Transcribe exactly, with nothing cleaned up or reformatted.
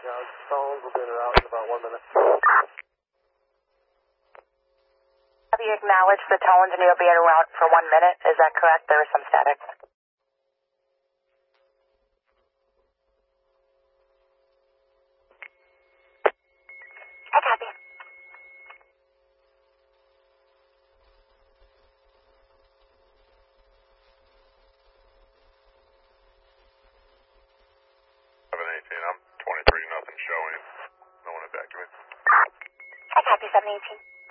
Yeah, phones will be in route in about one minute. Have you acknowledged the tones and you'll be en route for one minute? Is that correct? There is some static. I copy. seven eighteen, I'm twenty-three, nothing showing. No one evacuate. I copy, seven eighteen.